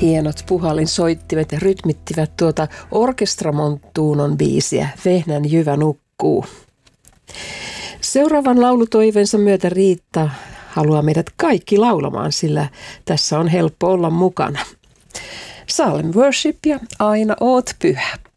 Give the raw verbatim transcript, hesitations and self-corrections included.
Hienot puhallinsoittimet ja rytmittivät tuota Orkestra Montunon biisiä Vehnän jyvä nukkuu. Seuraavan laulutoiveensa myötä Riitta haluaa meidät kaikki laulamaan, sillä tässä on helppo olla mukana. Salem Worship ja Aina oot pyhä.